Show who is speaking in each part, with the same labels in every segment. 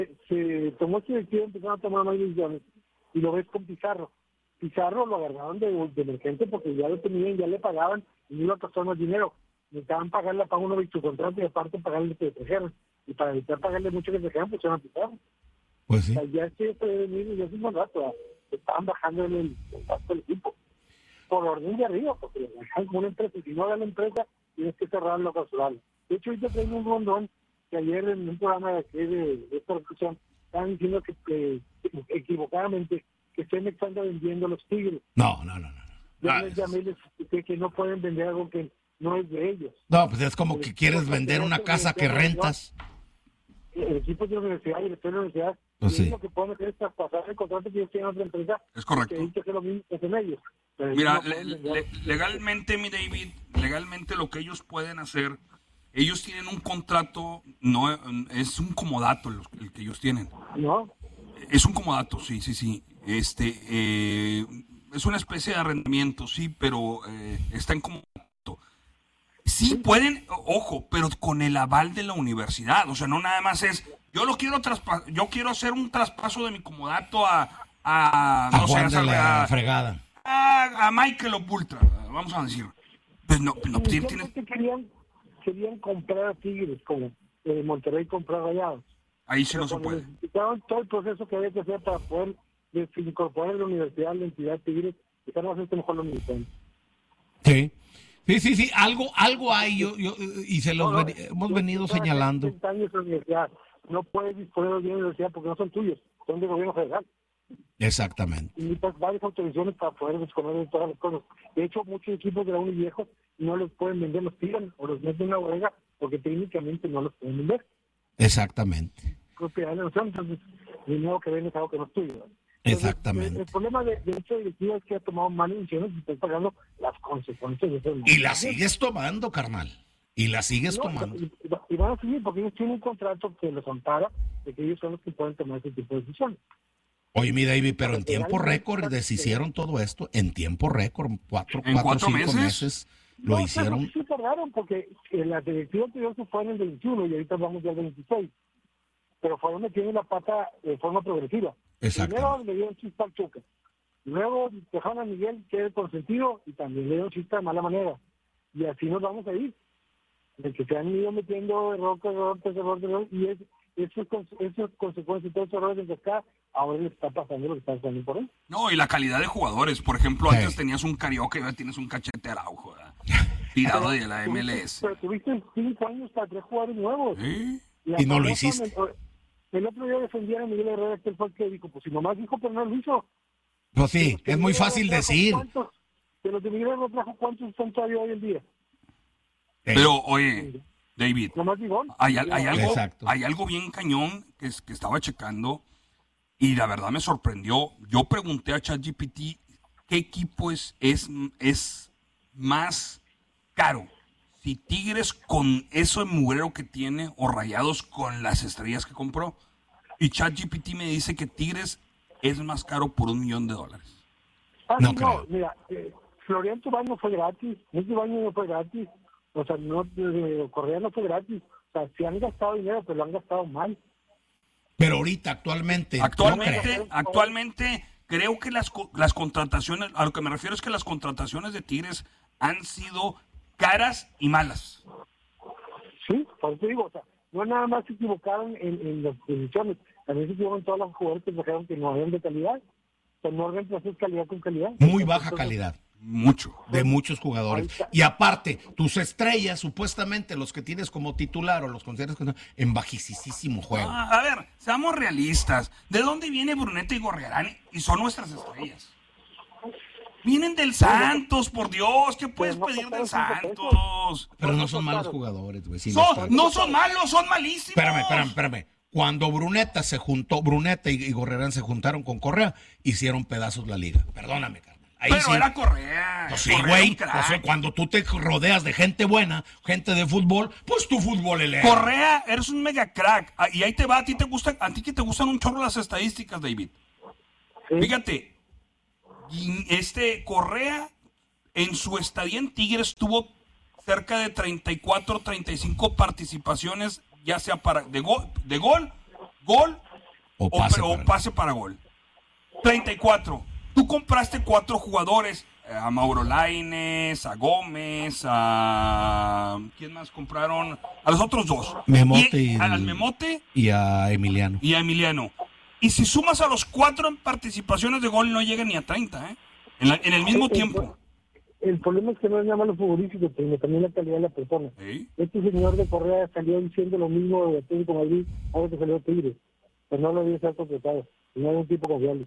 Speaker 1: se tomó ese decisión, empezaron a tomar más decisiones, y lo ves con Pizarro. Pizarro lo agarraron de emergente porque ya lo tenían, ya le pagaban, y no iba a costar más dinero. Necesitaban pagarle a pago uno de su contrato y aparte pagarle que trajeron. Y para evitar pagarle mucho que trajeron, pues se van a Pizarro.
Speaker 2: Pues sí.
Speaker 1: O sea, ya este venir ya hace un buen rato, estaban bajando en el gasto del equipo. Por orden de arriba, porque le dejan como una empresa, y si no da la empresa, tienes que cerrar lo casual. De hecho, ahorita tengo un rondón que ayer en un programa de aquí de esta discusión estaban diciendo que equivocadamente que Cemex anda vendiendo los Tigres.
Speaker 2: No.
Speaker 1: Yo les llamé y les expliqué que no pueden vender algo que no es de ellos.
Speaker 2: No, pues es como que quieres vender una casa que rentas.
Speaker 1: El equipo de la universidad y el de la universidad,
Speaker 2: Pues sí.
Speaker 1: lo que pueden hacer es traspasar el contrato que ellos tienen a otra empresa.
Speaker 3: Es correcto.
Speaker 1: Que dice que es lo mismo que hacen ellos. Pero
Speaker 3: Mira,
Speaker 1: ellos no pueden vender.
Speaker 3: legalmente, mi David, legalmente lo que ellos pueden hacer, ellos tienen un contrato, no es un comodato el que ellos tienen.
Speaker 1: ¿No?
Speaker 3: Es un comodato, sí. Es una especie de arrendamiento, sí, pero está en comodato. Sí pueden, ojo, pero con el aval de la universidad. O sea, no nada más es, yo quiero hacer un traspaso de mi comodato a
Speaker 2: Juan de la fregada.
Speaker 3: A Michael Opultra, vamos a decir. Pues no, tienes...
Speaker 1: Querían comprar a Tigres, como Monterrey comprar Rayados.
Speaker 3: Ahí sí no se puede.
Speaker 1: Necesitaban todo el proceso que había que hacer para poder incorporar a la universidad, la entidad Tigres, y están haciendo mejor los militares.
Speaker 2: Sí. Algo hay, y se los hemos venido señalando.
Speaker 1: 30 años de universidad, no puedes disponer de la universidad porque no son tuyos, son del gobierno federal.
Speaker 2: Exactamente.
Speaker 1: Y necesitas varias autorizaciones para poder disponer de todas las cosas. De hecho, muchos equipos de la Uni viejos no los pueden vender, los tiran o los meten en una bodega porque técnicamente no los pueden vender.
Speaker 2: Exactamente.
Speaker 1: Propiedad de la nación, entonces, el dinero que vende es algo que no es tuyo. Entonces,
Speaker 2: Exactamente.
Speaker 1: el problema de hecho directivo es que ha tomado malas decisiones y estás pagando las consecuencias de eso.
Speaker 2: Y la sigues tomando, carnal. Y la sigues tomando.
Speaker 1: Y van a seguir porque ellos tienen un contrato que los ampara de que ellos son los que pueden tomar ese tipo de decisiones.
Speaker 2: Oye, mi David, pero en tiempo récord deshicieron todo esto. En tiempo récord, 4 o 5 meses lo hicieron.
Speaker 1: Sí tardaron porque la directiva anterior se fue en el 21 y ahorita vamos ya al 26. Pero fueron metiendo la pata de forma progresiva. Primero le dieron chiste al Chuca. Luego dejaron a Miguel que es consentido y también le dieron chiste de mala manera. Y así nos vamos a ir. De que se han ido metiendo error, y eso es consecuencia de todos esos errores de acá, ahora le está pasando lo que está pasando por él.
Speaker 3: No, y la calidad de jugadores. Por ejemplo, antes tenías un Carioca y ahora tienes un Cachete Araujo, ¿verdad? Tirado de la MLS.
Speaker 1: Pero tuviste 5 años para 3 jugadores nuevos.
Speaker 3: ¿Sí?
Speaker 2: Y no lo hiciste.
Speaker 1: El otro día defendieron a Miguel Herrera, que él fue el que dijo, pues si nomás dijo, pero no lo hizo.
Speaker 2: Pues sí, es muy fácil decir.
Speaker 1: De los de Miguel Herrera trajo, ¿cuántos están todavía hoy en día?
Speaker 3: Pero, oye, David,
Speaker 1: Nomás digo,
Speaker 3: hay algo bien cañón que estaba checando y la verdad me sorprendió. Yo pregunté a ChatGPT qué equipo es más caro. Si Tigres con eso de mugrero que tiene o Rayados con las estrellas que compró. Y ChatGPT me dice que Tigres es más caro por $1 millón.
Speaker 2: No creo.
Speaker 1: Mira, Florian Tubán no fue gratis, este baño no fue gratis, o sea, Correa no fue gratis, o sea, sí han gastado dinero, pero lo han gastado mal.
Speaker 2: Pero ahorita, actualmente
Speaker 3: creo que las contrataciones, a lo que me refiero es que las contrataciones de Tigres han sido caras y malas.
Speaker 1: Sí, por eso digo, o sea, no nada más se equivocaron en las posiciones, también se equivocaron todos los jugadores que dejaron que no habían de calidad, o sea, no reemplazas calidad con calidad.
Speaker 2: Muy baja calidad.
Speaker 3: Mucho.
Speaker 2: De muchos jugadores. Y aparte, tus estrellas, supuestamente los que tienes como titular o los consideras en bajísimo juego.
Speaker 3: A ver, seamos realistas. ¿De dónde viene Bruneta y Gorriarán? Y son nuestras estrellas. Vienen del Santos, por Dios. ¿Qué puedes pedir del Santos?
Speaker 2: Pero no son malos jugadores, güey. Sí,
Speaker 3: no son malos, son malísimos.
Speaker 2: Espérame. Cuando Bruneta y Gorriarán se juntaron con Correa, hicieron pedazos la liga. Perdóname, carnal. Ahí
Speaker 3: pero
Speaker 2: sí.
Speaker 3: era Correa.
Speaker 2: Pues sí, güey. O sea, cuando tú te rodeas de gente buena, gente de fútbol, pues tu fútbol eleva.
Speaker 3: Correa, eres un mega crack. Y ahí te va, a ti que te gustan un chorro las estadísticas, David.
Speaker 1: Sí.
Speaker 3: Fíjate, Correa en su estadía en Tigres tuvo cerca de 34, 35 participaciones, ya sea de gol o pase para gol. 34. Tú compraste 4 jugadores. A Mauro Lainez, a Gómez, a... ¿Quién más compraron? A los otros 2.
Speaker 2: Memote
Speaker 3: al Memote.
Speaker 2: Y a Emiliano.
Speaker 3: Y si sumas a los 4 en participaciones de gol, no llega ni a 30, ¿eh? En el mismo tiempo.
Speaker 1: El problema es que no es nada más lo futbolístico, sino también la calidad de la persona.
Speaker 3: ¿Sí?
Speaker 1: Este señor de Correa salió diciendo lo mismo de Atlético de Madrid, ahora que salió Tigres. Pero no lo había ser contratado. No era un tipo confiable.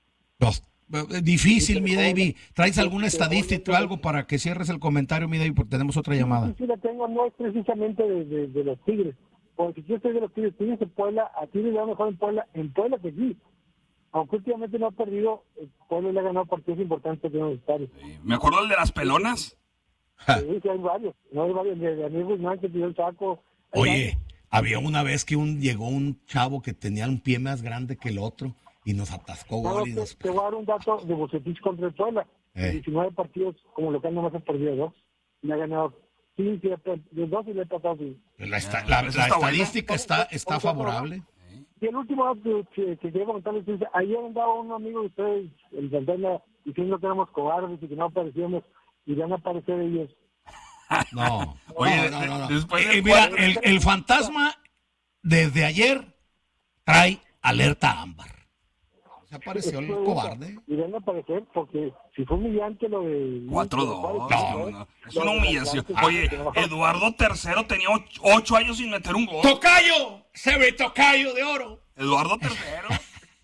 Speaker 2: Difícil, mi David. ¿Traes alguna estadística o algo para que cierres el comentario, mi David? Porque tenemos otra llamada.
Speaker 1: Sí, la tengo, no es precisamente de los Tigres. Porque si yo estoy de los Tigres en Puebla, a Tigres le va mejor en Puebla que sí. Aunque últimamente no ha perdido, Puebla le ha ganado partidos importantes en los estadios.
Speaker 3: Me acuerdo el de las pelonas.
Speaker 1: Sí, hay varios. No hay varios. De Daniel Guzmán que pidió el saco.
Speaker 2: Oye, había una vez que llegó un chavo que tenía un pie más grande que el otro y nos atascó gol.
Speaker 1: Te voy a dar un dato de Bucetich contra el Puebla. 19 partidos como local nomás ha perdido 2. Le ha ganado 15, de 2 y le ha pasado 5.
Speaker 2: La estadística está favorable.
Speaker 1: Y el último dato que quería comentarles es, ayer andaba un amigo de ustedes, el Santana, diciendo que éramos cobardes y que no aparecíamos, y van a aparecer ellos.
Speaker 2: No.
Speaker 3: Oye,
Speaker 2: no. Mira, el fantasma desde ayer trae alerta ámbar. Se apareció el cobarde.
Speaker 1: Y van a aparecer porque si fue humillante lo de...
Speaker 3: 4-2. No. Es una humillación. Oye, Eduardo III tenía 8 años sin meter un gol.
Speaker 2: ¡Tocayo! Se ve tocayo de oro.
Speaker 3: Eduardo III.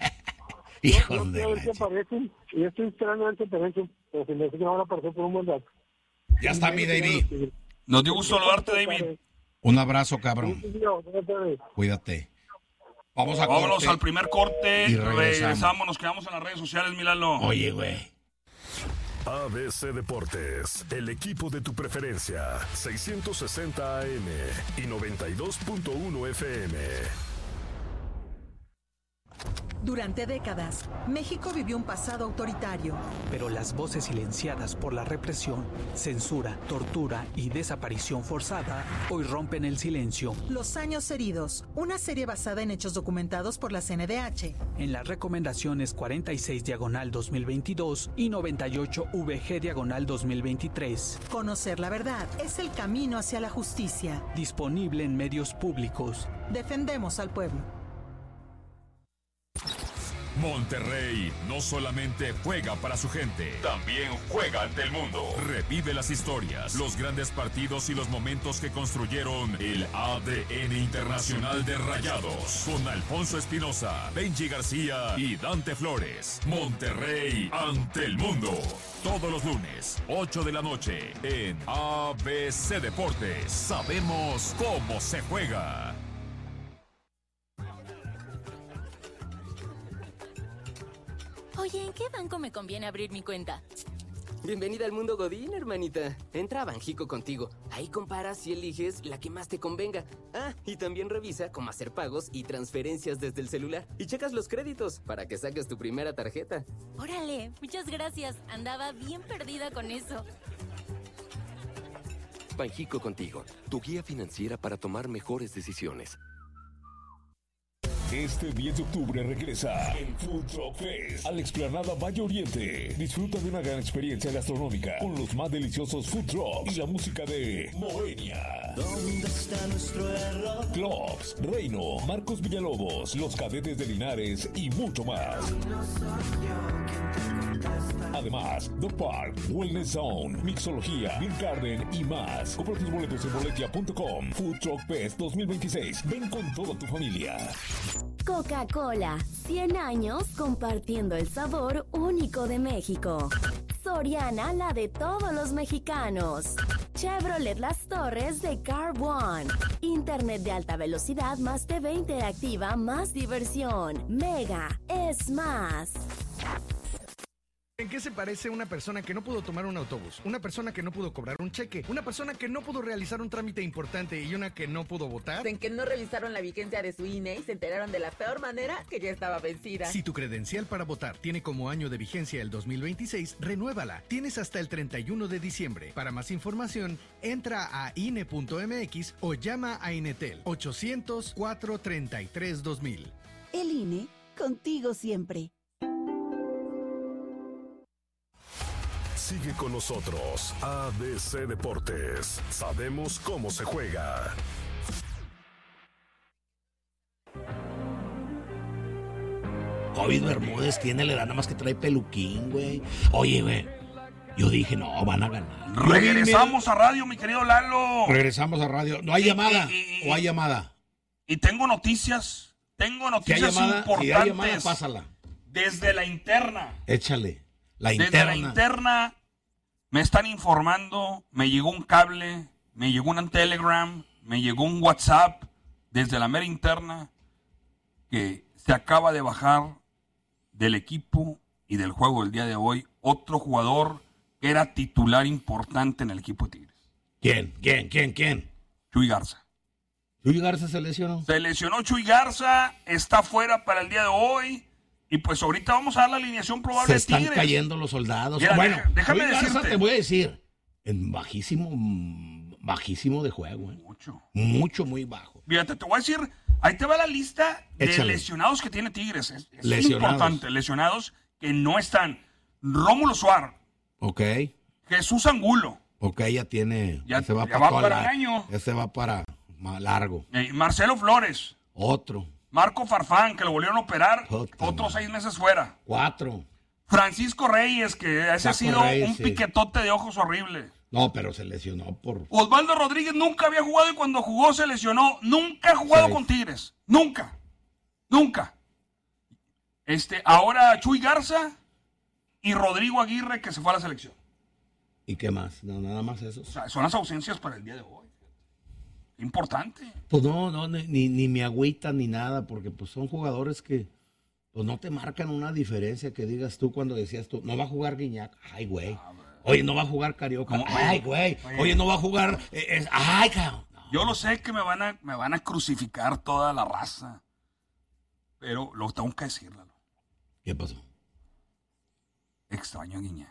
Speaker 2: Hijos de
Speaker 1: leche. Yo estoy esperando a ver qué aparecen, pero se me dice que no van a aparecer por un buen rato.
Speaker 2: Ya está mi David.
Speaker 3: Nos dio gusto saludarte, David.
Speaker 2: Un abrazo, cabrón. Cuídate.
Speaker 3: Vámonos al primer corte y regresamos. Nos quedamos en las redes sociales, Milano.
Speaker 2: Oye, güey.
Speaker 4: ABC Deportes, el equipo de tu preferencia. 660 AM y 92.1 FM.
Speaker 5: Durante décadas, México vivió un pasado autoritario.
Speaker 6: Pero las voces silenciadas por la represión, censura, tortura y desaparición forzada hoy rompen el silencio.
Speaker 5: Los años heridos, una serie basada en hechos documentados por la CNDH.
Speaker 6: En las recomendaciones 46/2022 y 98VG/2023.
Speaker 5: Conocer la verdad es el camino hacia la justicia.
Speaker 6: Disponible en medios públicos.
Speaker 5: Defendemos al pueblo.
Speaker 7: Monterrey no solamente juega para su gente, también juega ante el mundo. Revive las historias, los grandes partidos y los momentos que construyeron el ADN internacional de Rayados. Con Alfonso Espinosa, Benji García y Dante Flores. Monterrey ante el mundo. Todos los lunes, 8 de la noche, en ABC Deportes. Sabemos cómo se juega.
Speaker 8: Oye, ¿en qué banco me conviene abrir mi cuenta?
Speaker 9: Bienvenida al mundo Godín, hermanita. Entra a Banjico Contigo. Ahí comparas y eliges la que más te convenga. Ah, y también revisa cómo hacer pagos y transferencias desde el celular. Y checas los créditos para que saques tu primera tarjeta.
Speaker 8: Órale, muchas gracias. Andaba bien perdida con eso.
Speaker 10: Banjico Contigo, tu guía financiera para tomar mejores decisiones.
Speaker 4: Este 10 de octubre regresa el Food Truck Fest a la explanada Valle Oriente. Disfruta de una gran experiencia gastronómica con los más deliciosos food trucks y la música de Moenia. ¿Dónde está nuestro error? Clubs, Reino, Marcos Villalobos, Los Cadetes de Linares y mucho más. Además, Dog Park, Wellness Zone, Mixología, Beer Garden y más. Compra tus boletos en boletia.com. Food Truck Fest 2026. Ven con toda tu familia.
Speaker 11: Coca-Cola, 100 años compartiendo el sabor único de México. Soriana, la de todos los mexicanos. Chevrolet Las Torres de Car One. Internet de alta velocidad, más TV interactiva, más diversión. Mega es más.
Speaker 12: ¿En qué se parece una persona que no pudo tomar un autobús? Una persona que no pudo cobrar un cheque, una persona que no pudo realizar un trámite importante y una que no pudo votar.
Speaker 13: En que no revisaron la vigencia de su INE y se enteraron de la peor manera que ya estaba vencida.
Speaker 12: Si tu credencial para votar tiene como año de vigencia el 2026, renuévala. Tienes hasta el 31 de diciembre. Para más información, entra a INE.mx o llama a Inetel 800-433-2000.
Speaker 14: El INE contigo siempre.
Speaker 4: Sigue con nosotros, ABC Deportes. Sabemos cómo se juega.
Speaker 2: David Bermúdez tiene la edad, nada más que trae peluquín, güey. Oye, güey, yo dije, no, van a ganar.
Speaker 3: Regresamos a radio, mi querido Lalo.
Speaker 2: Regresamos a radio. ¿No hay llamada? ¿O hay llamada?
Speaker 3: Y tengo noticias importantes.
Speaker 2: Si hay llamada, pásala.
Speaker 3: Desde la interna.
Speaker 2: Échale.
Speaker 3: Desde la interna me están informando, me llegó un cable, me llegó un Telegram, me llegó un WhatsApp desde la mera interna que se acaba de bajar del equipo y del juego del día de hoy otro jugador que era titular importante en el equipo de Tigres.
Speaker 2: ¿Quién?
Speaker 3: Chuy Garza.
Speaker 2: ¿Chuy Garza se lesionó?
Speaker 3: Se lesionó Chuy Garza, está fuera para el día de hoy. Y pues ahorita vamos a dar la alineación probable de Tigres.
Speaker 2: Se están cayendo los soldados.
Speaker 3: Mira,
Speaker 2: bueno,
Speaker 3: déjame
Speaker 2: Chuy Garza,
Speaker 3: decirte.
Speaker 2: te voy a decir, en bajísimo de juego. Mucho, muy bajo.
Speaker 3: Fíjate, te voy a decir, ahí te va la lista de lesionados que tiene Tigres. Es importante, lesionados que no están. Rómulo Suárez.
Speaker 2: Ok.
Speaker 3: Jesús Angulo.
Speaker 2: Ok, ya tiene.
Speaker 3: Ya
Speaker 2: se va
Speaker 3: va
Speaker 2: para
Speaker 3: para el año.
Speaker 2: Ese va para largo.
Speaker 3: Marcelo Flores.
Speaker 2: Otro.
Speaker 3: Marco Farfán, que lo volvieron a operar. Otros 6 meses fuera.
Speaker 2: 4.
Speaker 3: Francisco Reyes, que ese ha sido un piquetote de ojos horrible.
Speaker 2: No, pero se lesionó por...
Speaker 3: Osvaldo Rodríguez nunca había jugado y cuando jugó se lesionó. Nunca ha jugado con Tigres. Nunca. Ahora Chuy Garza y Rodrigo Aguirre, que se fue a la selección.
Speaker 2: ¿Y qué más? No, nada más eso.
Speaker 3: O sea, son las ausencias para el día de hoy. Importante.
Speaker 2: Pues no, ni me agüitan ni nada, porque pues son jugadores que pues no te marcan una diferencia que digas tú cuando decías tú, no va a jugar Guiñac. Ay, güey. Oye, no va a jugar Carioca. Ay, güey. Oye, no va a jugar... Ay, cabrón. No.
Speaker 3: Yo lo sé que me van a crucificar toda la raza, pero lo tengo que decirlo.
Speaker 2: ¿Qué pasó?
Speaker 3: Extraño a Guiñac.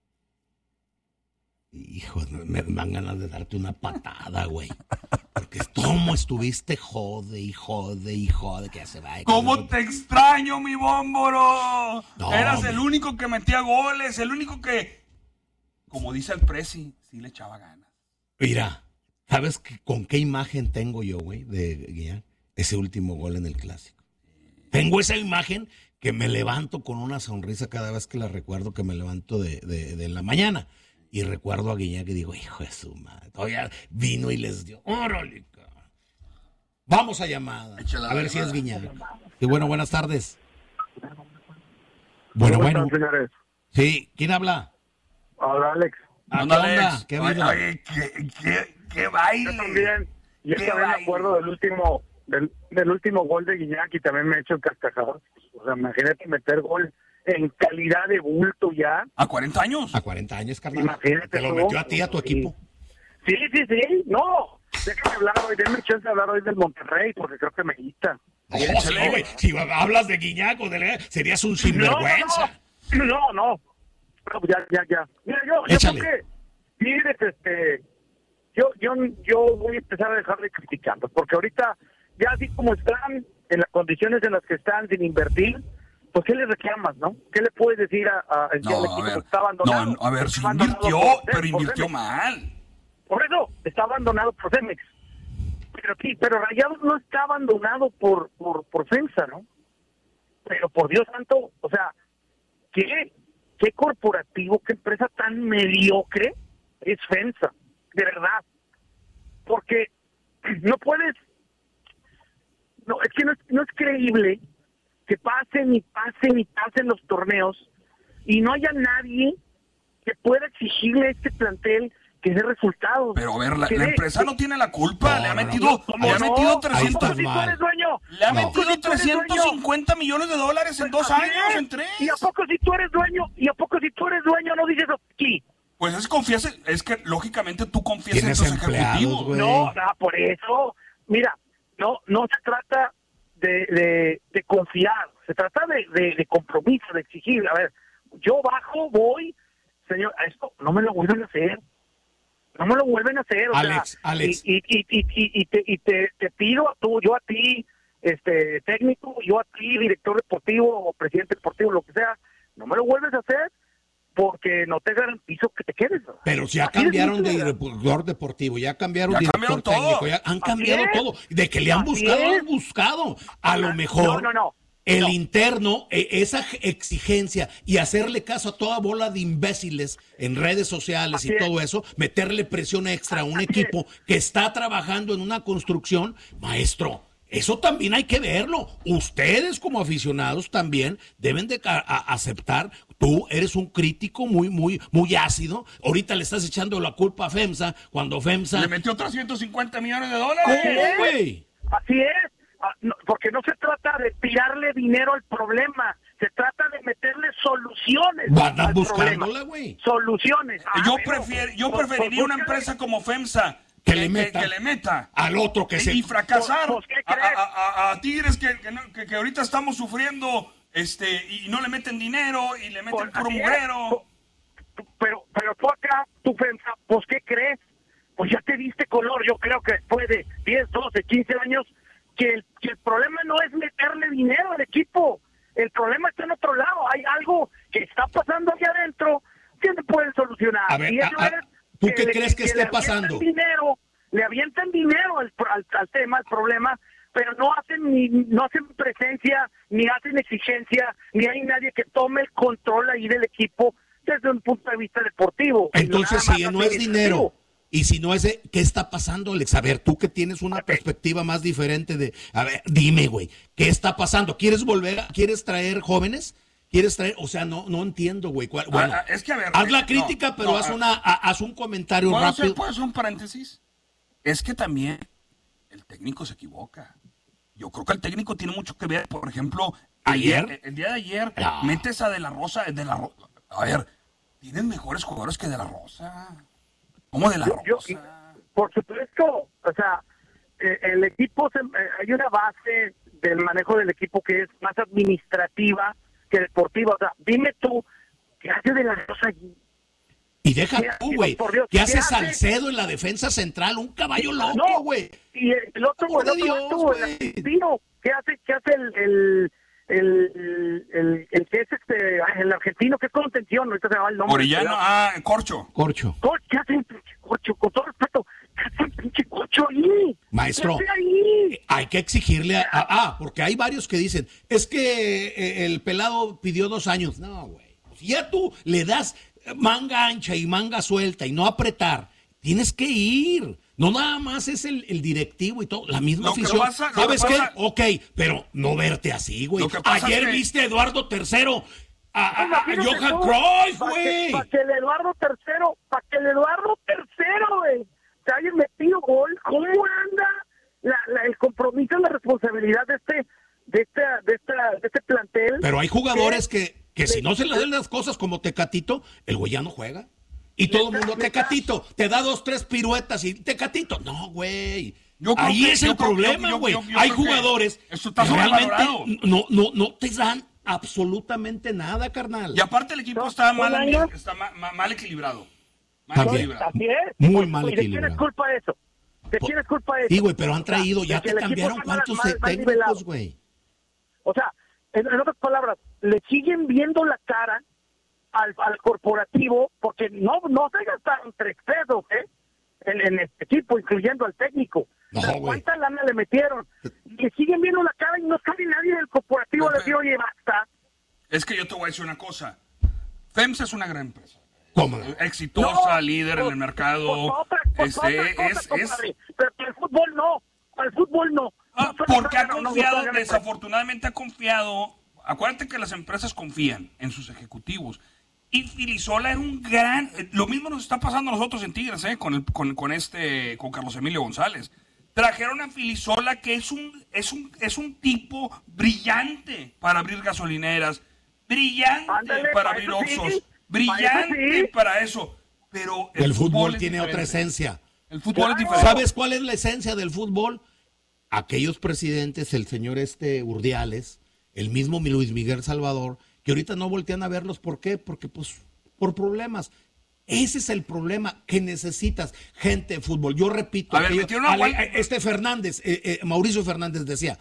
Speaker 2: Hijo, me dan ganas de darte una patada, güey. Porque cómo estuviste jode, que ya se va.
Speaker 3: ¿Cómo te extraño, mi bómboro?
Speaker 2: No,
Speaker 3: Eras el único que metía goles, el único que, como dice el Presi, sí le echaba ganas.
Speaker 2: Mira, ¿sabes con qué imagen tengo yo, güey, de Guiñac? Ese último gol en el Clásico. Tengo esa imagen que me levanto con una sonrisa cada vez que la recuerdo, que me levanto de la mañana. Y recuerdo a Guiñac que digo, hijo de su madre, todavía vino y les dio, órale, vamos a llamada, a ver si es Guiñac. Y bueno, buenas tardes. Bueno.
Speaker 1: Señores.
Speaker 2: Sí, ¿quién habla?
Speaker 1: Hola, Alex.
Speaker 2: ¿Qué onda? ¿Qué ha habido?
Speaker 3: Oye, qué baile.
Speaker 1: Yo también me acuerdo del último gol de Guiñac y también me he hecho cascajadas. O sea, imagínate meter gol en calidad de bulto ya.
Speaker 3: ¿A 40 años?
Speaker 2: A 40 años, carnal.
Speaker 1: Imagínate.
Speaker 2: Te lo metió a ti, a tu equipo.
Speaker 1: Sí. No. Déjame hablar hoy, denme chance de hablar hoy del Monterrey, porque creo que me gusta.
Speaker 2: Güey. Si hablas de Guiñac o serías un sinvergüenza.
Speaker 1: No. Ya. Mira, yo creo que Tigres, yo voy a empezar a dejar de criticarlos, porque ahorita, ya así como están, en las condiciones en las que están, sin invertir, pues ¿qué le reclamas, no? ¿Qué le puedes decir al equipo que está abandonado?
Speaker 3: No, a ver, si invirtió, pero invirtió mal.
Speaker 1: Por eso, está abandonado por Cemex. Pero Rayados no está abandonado por FEMSA, ¿no? Pero por Dios santo, o sea, ¿qué corporativo, qué empresa tan mediocre es FEMSA? De verdad. Porque no puedes... No, es que no es creíble que pasen los torneos y no haya nadie que pueda exigirle a este plantel que dé resultados.
Speaker 3: Pero a ver, la empresa no tiene la culpa, le ha metido 300
Speaker 1: Le ha metido
Speaker 3: 350 millones de dólares en 2 años, en 3.
Speaker 1: ¿Y a poco si tú eres dueño no dices aquí?
Speaker 3: Pues es que lógicamente tú confías en tus ejecutivos.
Speaker 2: Güey.
Speaker 1: No, por eso, mira, no se trata de confiar, se trata de compromiso, de exigir. A ver, yo voy, señor, a esto no me lo vuelven a hacer. O
Speaker 2: Alex.
Speaker 1: Y te pido yo a ti,
Speaker 14: técnico, yo a ti, director deportivo o presidente deportivo, lo que sea, no me lo vuelves a hacer porque no te garantizo que te quedes.
Speaker 2: Pero si ya cambiaron de director deportivo, ya cambiaron de director técnico, ya han cambiado todo. De que le han buscado, lo han buscado. A lo mejor el interno, esa exigencia y hacerle caso a toda bola de imbéciles en redes sociales y todo eso, meterle presión extra a un equipo que está trabajando en una construcción, maestro. Eso también hay que verlo. Ustedes como aficionados también deben de aceptar. Tú eres un crítico muy ácido. Ahorita le estás echando la culpa a FEMSA cuando FEMSA
Speaker 3: le metió $350 millones.
Speaker 14: ¿Cómo, güey? Así es. Porque no se trata de tirarle dinero al problema. Se trata de meterle soluciones.
Speaker 2: Van buscándola, güey.
Speaker 14: Soluciones.
Speaker 3: Yo preferiría una empresa como FEMSA que le meta
Speaker 2: al otro que
Speaker 3: y fracasar a Tigres que ahorita estamos sufriendo y no le meten dinero y le meten puro mugrero.
Speaker 14: Pero tú acá, tu FEMSA, pues ¿qué crees? Pues ya te diste color. Yo creo que después de 10, 12, 15 años que el problema no es meterle dinero al equipo. El problema está en otro lado. Hay algo que está pasando allá adentro que se puede solucionar.
Speaker 2: A ver,
Speaker 14: y eso es
Speaker 2: ¿tú qué crees que esté pasando?
Speaker 14: Le avientan dinero al tema, al problema, pero no hacen presencia, ni hacen exigencia, ni hay nadie que tome el control ahí del equipo desde un punto de vista deportivo.
Speaker 2: Entonces, si no es dinero, y si no es, ¿qué está pasando, Alex? A ver, tú que tienes una perspectiva más diferente a ver, dime, güey, ¿qué está pasando? ¿Quieres traer jóvenes? ¿Quieres traer? O sea, no entiendo, güey. Bueno,
Speaker 3: es que, a ver,
Speaker 2: haz la crítica, pero haz un comentario rápido.
Speaker 3: ¿Puedo hacer un paréntesis? Es que también el técnico se equivoca. Yo creo que el técnico tiene mucho que ver. Por ejemplo, el día de ayer, metes a De La Rosa. A ver, tienes mejores jugadores que De La Rosa. ¿Cómo De La Rosa?
Speaker 14: Por supuesto. O sea, el equipo, hay una base del manejo del equipo que es más administrativa que deportiva. O sea, dime tú, ¿qué hace De La Rosa allí?
Speaker 2: Y deja tú, güey, ¿qué hace Salcedo en la defensa central? Un caballo loco, güey.
Speaker 14: Y el otro, ¿qué hace el que es el argentino? ¿Qué contención? Ahorita se me va el nombre.
Speaker 3: Orellano, Corcho.
Speaker 14: ¿Qué hace el pinche Corcho? Con todo respeto, ¿qué hace el pinche Corcho ahí?
Speaker 2: Maestro, hay que exigirle porque hay varios que dicen, es que el pelado pidió 2 años. No, güey. Si ya tú le das manga ancha y manga suelta y no apretar, tienes que ir. No nada más es el directivo y todo, la misma afición. ¿Sabes qué? Ok, pero no verte así, güey. Ayer viste a Eduardo III, a Johan Cruyff, güey.
Speaker 14: Para que el Eduardo III, güey, se haya metido gol. ¿Cómo anda el compromiso y la responsabilidad de este plantel?
Speaker 2: Pero hay jugadores que si no se le den las cosas como Tecatito, el güey ya no juega. Y todo el mundo, Tecatito, te da 2, 3 piruetas y Tecatito. No, güey. Ahí es el problema, güey. Hay jugadores que realmente no te dan absolutamente nada, carnal.
Speaker 3: Y aparte el equipo está mal equilibrado.
Speaker 2: También. Muy mal equilibrado.
Speaker 14: ¿De quién es culpa de eso?
Speaker 2: Sí, güey, pero han traído, ya te cambiaron cuántos técnicos, güey.
Speaker 14: O sea, en otras palabras, le siguen viendo la cara al corporativo, porque no se gastaron 3 pesos, en este equipo, incluyendo al técnico. ¿Cuánta lana le metieron? Le siguen viendo la cara y no sale nadie del corporativo a decir, oye, basta.
Speaker 3: Es que yo te voy a decir una cosa. FEMSA es una gran empresa.
Speaker 2: ¿Cómo?
Speaker 3: Exitosa, líder en el mercado.
Speaker 14: Pero el fútbol no. Al fútbol no.
Speaker 3: Porque ha confiado, desafortunadamente ha confiado. Acuérdate que las empresas confían en sus ejecutivos. Y Filisola era un gran... Lo mismo nos está pasando a nosotros en Tigres, con Carlos Emilio González. Trajeron a Filisola, que es un tipo brillante para abrir gasolineras, brillante para abrir Oxxos, brillante para eso. Pero
Speaker 2: el fútbol tiene otra esencia.
Speaker 3: El fútbol es diferente.
Speaker 2: ¿Sabes cuál es la esencia del fútbol? Aquellos presidentes, el señor Urdiales, el mismo Luis Miguel Salvador, que ahorita no voltean a verlos. ¿Por qué? Porque pues por problemas. Ese es el problema, que necesitas gente de fútbol. Yo repito,
Speaker 3: Fernández,
Speaker 2: Mauricio Fernández decía,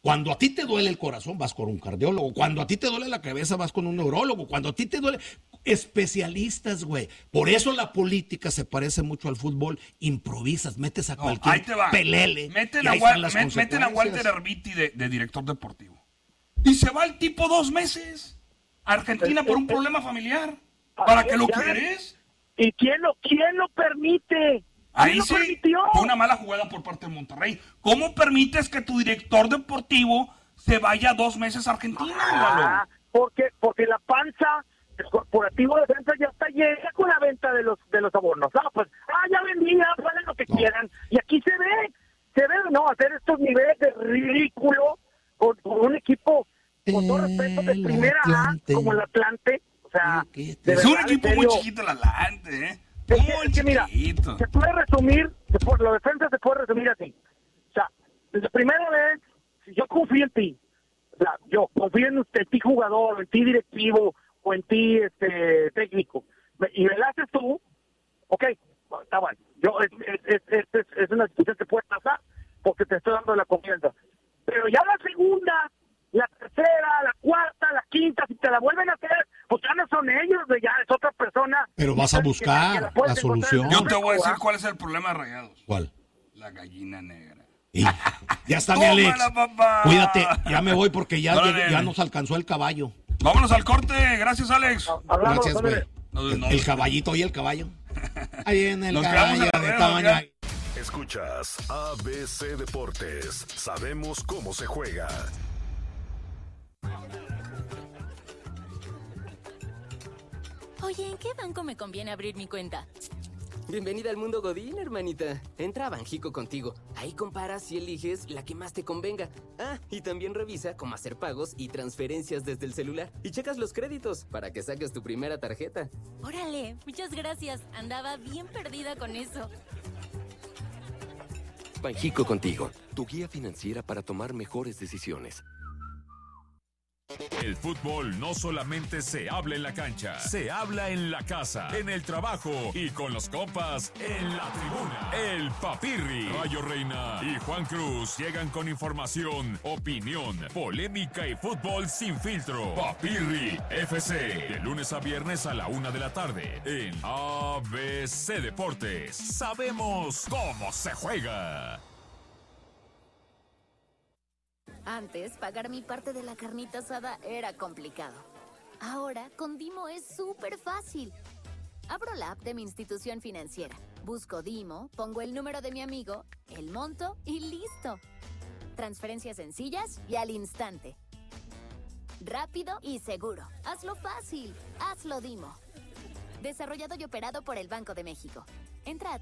Speaker 2: Cuando a ti te duele el corazón, vas con un cardiólogo. Cuando a ti te duele la cabeza, vas con un neurólogo. Cuando a ti te duele... Especialistas, güey. Por eso la política se parece mucho al fútbol. Improvisas, metes a cualquier pelele.
Speaker 3: Meten a Walter Erviti de director deportivo. Y se va el tipo 2 meses a Argentina por un problema familiar. ¿Para qué lo quieres?
Speaker 14: ¿Y quién lo permite?
Speaker 3: Ahí sí fue una mala jugada por parte de Monterrey. ¿Cómo permites que tu director deportivo se vaya 2 meses a Argentina?
Speaker 14: Porque la panza... El corporativo de defensa ya está llena con la venta de los abonos. Ya vendí, hagan lo que quieran. Y aquí se ve, ¿no? Hacer estos niveles de ridículo con un equipo, con todo respeto, de primera A, como el Atlante. O sea,
Speaker 3: es un equipo muy chiquito el Atlante, ¿eh?
Speaker 14: Es que mira, se puede resumir, la defensa se puede resumir así. O sea, desde primera vez, si yo confío en ti, o sea, yo confío en ti jugador, en ti directivo, o en ti técnico, y me la haces tú, ok, está bueno. Es una situación que puede pasar porque te estoy dando la confianza. Pero ya la segunda, la tercera, la cuarta, la quinta, si te la vuelven a hacer, pues ya no son ellos, ya es otra persona.
Speaker 2: Pero vas a buscar la solución.
Speaker 3: Yo te voy a decir cuál es el problema de Rayados.
Speaker 2: ¿Cuál?
Speaker 3: La gallina negra.
Speaker 2: Ya está, mi Alex. Cuídate, ya me voy porque ya nos alcanzó el caballo.
Speaker 3: Vámonos al corte, gracias Alex.
Speaker 2: Gracias, güey. El caballito y el caballo. Ahí viene el caballo de tamaño.
Speaker 4: Escuchas ABC Deportes. Sabemos cómo se juega.
Speaker 8: Oye, ¿en qué banco me conviene abrir mi cuenta?
Speaker 9: Bienvenida al mundo Godín, hermanita. Entra a Banxico Contigo. Ahí comparas y eliges la que más te convenga. Y también revisa cómo hacer pagos y transferencias desde el celular. Y checas los créditos para que saques tu primera tarjeta.
Speaker 8: Órale, muchas gracias. Andaba bien perdida con eso.
Speaker 10: Banxico Contigo, tu guía financiera para tomar mejores decisiones.
Speaker 7: El fútbol no solamente se habla en la cancha, se habla en la casa, en el trabajo y con los compas en la tribuna. El Papirri, Rayo Reina y Juan Cruz llegan con información, opinión, polémica y fútbol sin filtro. Papirri FC, de lunes a viernes a la 1 de la tarde en ABC Deportes. Sabemos cómo se juega.
Speaker 11: Antes, pagar mi parte de la carnita asada era complicado. Ahora, con Dimo es súper fácil. Abro la app de mi institución financiera, busco Dimo, pongo el número de mi amigo, el monto y listo. Transferencias sencillas y al instante. Rápido y seguro. Hazlo fácil. Hazlo Dimo. Desarrollado y operado por el Banco de México. Entra a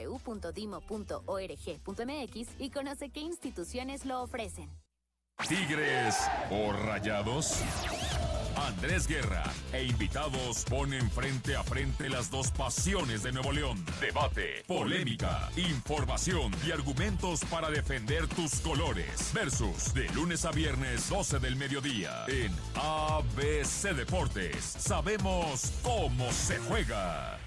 Speaker 11: www.dimo.org.mx y conoce qué instituciones lo ofrecen.
Speaker 7: Tigres o Rayados. Andrés Guerra e invitados ponen frente a frente las dos pasiones de Nuevo León. Debate, polémica, información y argumentos para defender tus colores. Versus de lunes a viernes 12 del mediodía en ABC Deportes. Sabemos cómo se juega.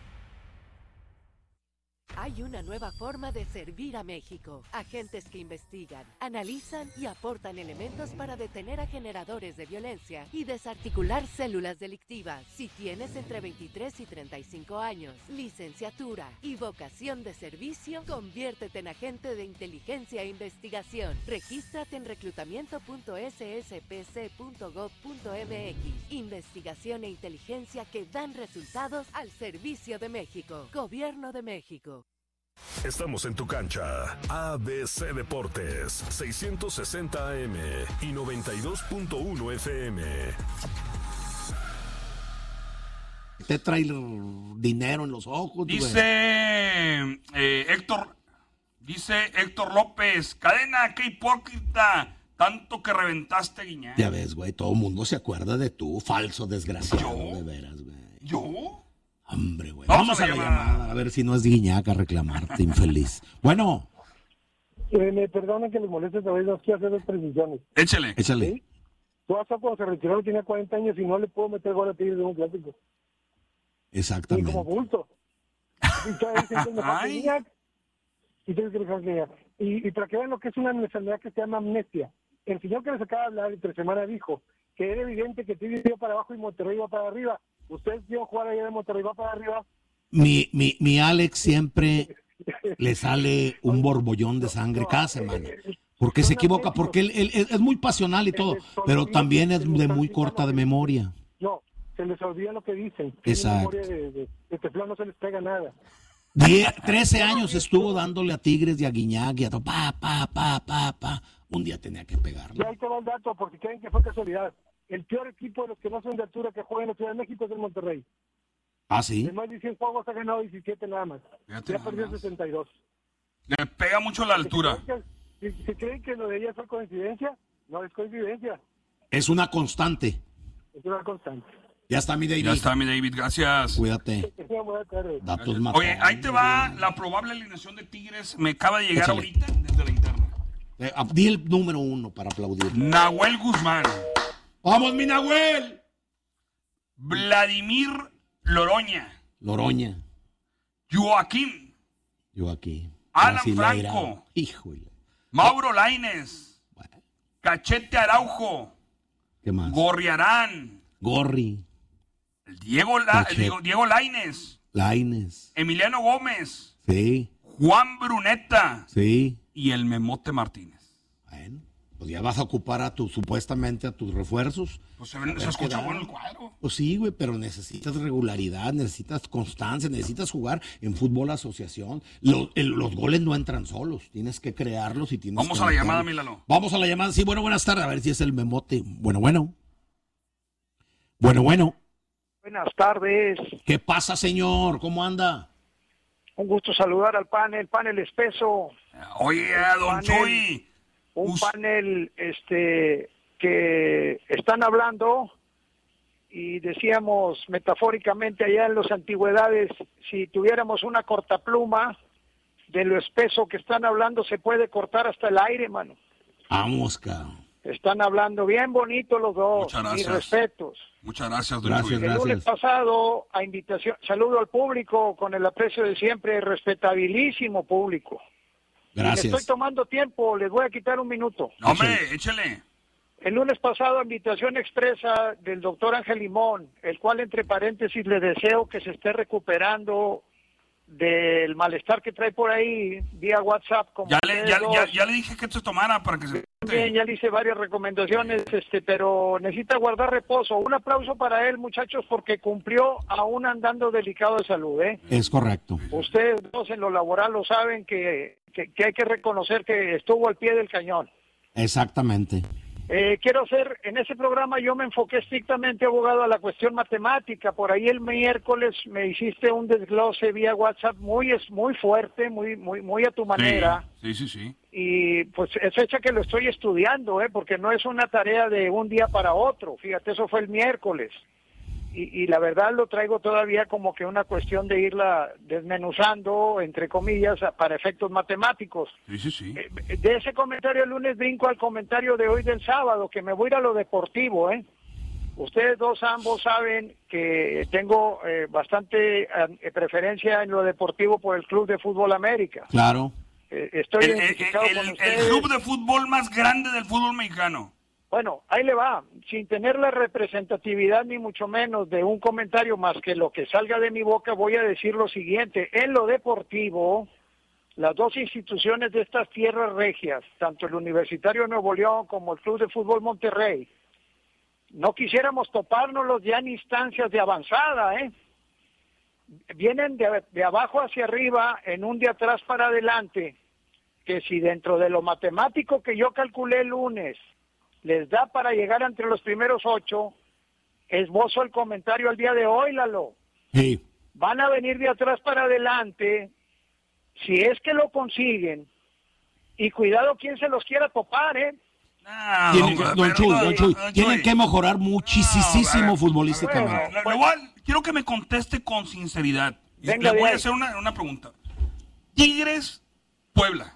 Speaker 15: Hay una nueva forma de servir a México. Agentes que investigan, analizan y aportan elementos para detener a generadores de violencia y desarticular células delictivas. Si tienes entre 23 y 35 años, licenciatura y vocación de servicio, conviértete en agente de inteligencia e investigación. Regístrate en reclutamiento.sspc.gov.mx. Investigación e inteligencia que dan resultados al servicio de México. Gobierno de México.
Speaker 4: Estamos en tu cancha. ABC Deportes, 660 AM y 92.1 FM.
Speaker 2: Te trae dinero en los ojos.
Speaker 3: Dice Héctor López, Cadena, qué hipócrita. Tanto que reventaste, Guiñac.
Speaker 2: Ya ves, güey, todo el mundo se acuerda de tú, falso desgraciado, de veras, güey.
Speaker 3: ¿Yo?
Speaker 2: Hombre, güey. Vamos a la llamada, a ver si no es Guiñac a reclamarte, infeliz. Bueno.
Speaker 1: Me perdonen que les moleste, pero no quiero hacer dos precisiones.
Speaker 3: Échale.
Speaker 2: ¿Sí?
Speaker 1: Tú hasta cuando se retiró tenía 40 años y no le puedo meter gol a Tigres de un clásico.
Speaker 2: Exactamente.
Speaker 1: Y como bulto. Y tienes que dejar Guiñac. Y para que vean lo que es una enfermedad que se llama amnesia. el señor que les acaba de hablar entre semana dijo que era evidente que Tigres iba para abajo y Monterrey iba para arriba. Ustedes vieron jugar ayer de Monterrey va para arriba.
Speaker 2: Mi Alex siempre le sale un borbollón de sangre cada semana. Porque se equivoca, porque él es muy pasional y todo, pero también es de muy corta de memoria.
Speaker 1: No, se les olvida lo que dicen.
Speaker 2: Exacto.
Speaker 1: De teflón no se les pega nada.
Speaker 2: 13 años estuvo dándole a Tigres y a Guiñac y a todo, un día tenía que pegarle.
Speaker 1: Y ahí te va el dato, porque creen que fue casualidad. El peor equipo de los que no son de altura que juegan en la Ciudad de México es el Monterrey.
Speaker 2: ¿Ah, sí?
Speaker 1: De más de 100 juegos ha ganado 17 nada más.
Speaker 3: Fíjate,
Speaker 1: ya perdió 62.
Speaker 3: Le pega mucho la altura.
Speaker 1: Si creen que lo de ella fue coincidencia, no es coincidencia.
Speaker 2: Es una constante.
Speaker 1: Es una constante.
Speaker 2: Ya está mi David.
Speaker 3: Ya está mi David, gracias.
Speaker 2: Cuídate.
Speaker 1: Buenas tardes.
Speaker 2: Datos
Speaker 3: Oye, ahí te va la probable alineación de Tigres. Me acaba de llegar ahorita desde la interna.
Speaker 2: Di el número 1 para aplaudir.
Speaker 3: Nahuel Guzmán.
Speaker 2: ¡Vamos, mi Nahuel!
Speaker 3: Vladimir Loroña. Joaquín. Alan Franco.
Speaker 2: Híjole.
Speaker 3: Mauro Lainez. Cachete Araujo.
Speaker 2: ¿Qué más?
Speaker 3: Gorriarán. Diego Lainez. Emiliano Gómez.
Speaker 2: Sí.
Speaker 3: Juan Bruneta.
Speaker 2: Sí.
Speaker 3: Y el Memote Martínez.
Speaker 2: Bueno, pues ya vas a ocupar supuestamente a tus refuerzos.
Speaker 3: Pues se escucha bueno el cuadro.
Speaker 2: Pues sí, güey, pero necesitas regularidad, necesitas constancia, necesitas jugar en fútbol asociación. Los goles no entran solos, tienes que crearlos y tienes
Speaker 3: Vamos
Speaker 2: que
Speaker 3: a la llamada, Milano.
Speaker 2: Vamos a la llamada, sí, buenas tardes, a ver si es el Memote. Bueno.
Speaker 14: Buenas tardes.
Speaker 2: ¿Qué pasa, señor? ¿Cómo anda?
Speaker 14: Un gusto saludar al panel espeso.
Speaker 3: Oye, don Chuy.
Speaker 14: Un panel que están hablando y decíamos metafóricamente allá en las antigüedades, si tuviéramos una cortapluma de lo espeso que están hablando se puede cortar hasta el aire, mano.
Speaker 2: Vamos, cabrón.
Speaker 14: Están hablando bien bonito los dos.
Speaker 3: Muchas gracias.
Speaker 14: Mis respetos.
Speaker 3: Muchas gracias, don Chuy.
Speaker 14: El lunes pasado, a invitación, saludo al público con el aprecio de siempre, respetabilísimo público.
Speaker 2: Gracias.
Speaker 14: Y me estoy tomando tiempo, les voy a quitar un minuto.
Speaker 3: No, hombre, échale.
Speaker 14: El lunes pasado, invitación expresa del doctor Ángel Limón, el cual, entre paréntesis, le deseo que se esté recuperando del malestar que trae por ahí vía WhatsApp. Como
Speaker 3: ya le dije que se tomara para que se...
Speaker 14: Bien, ya le hice varias recomendaciones, pero necesita guardar reposo. Un aplauso para él, muchachos, porque cumplió aún andando delicado de salud, ¿eh?
Speaker 2: Es correcto.
Speaker 14: Ustedes dos en lo laboral lo saben que hay que reconocer que estuvo al pie del cañón.
Speaker 2: Exactamente.
Speaker 14: Quiero hacer, en ese programa yo me enfoqué estrictamente, abogado, a la cuestión matemática. Por ahí el miércoles me hiciste un desglose vía WhatsApp muy fuerte, muy a tu manera.
Speaker 3: Sí.
Speaker 14: Y pues es fecha que lo estoy estudiando, porque no es una tarea de un día para otro. Fíjate, eso fue el miércoles. Y la verdad lo traigo todavía como que una cuestión de irla desmenuzando, entre comillas, para efectos matemáticos.
Speaker 3: Sí.
Speaker 14: De ese comentario el lunes brinco al comentario de hoy del sábado, que me voy a ir a lo deportivo, Ustedes dos ambos saben que tengo bastante preferencia en lo deportivo por el Club de Fútbol América.
Speaker 2: Claro.
Speaker 14: Estoy identificado con ustedes.
Speaker 3: El club de fútbol más grande del fútbol mexicano.
Speaker 14: Bueno, ahí le va, sin tener la representatividad ni mucho menos de un comentario más que lo que salga de mi boca, voy a decir lo siguiente. En lo deportivo, las dos instituciones de estas tierras regias, tanto el Universitario de Nuevo León como el Club de Fútbol Monterrey, no quisiéramos topárnoslos ya en instancias de avanzada, Vienen de abajo hacia arriba, en un de atrás para adelante, que si dentro de lo matemático que yo calculé el lunes, les da para llegar entre los primeros 8, esbozo el comentario al día de hoy, Lalo.
Speaker 2: Sí.
Speaker 14: Van a venir de atrás para adelante, si es que lo consiguen, y cuidado quien se los quiera topar,
Speaker 2: Don Chuy, tienen que mejorar muchísimo futbolísticamente.
Speaker 3: Quiero que me conteste con sinceridad.
Speaker 14: Venga,
Speaker 3: le voy a hacer una pregunta. Tigres, Puebla.